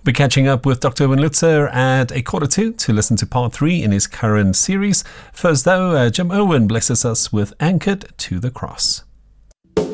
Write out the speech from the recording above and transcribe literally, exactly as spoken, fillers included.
We're catching up with Doctor Erwin Lutzer at a quarter to to listen to part three in his current series. First though, uh, Jim Erwin blesses us with Anchored to the Cross.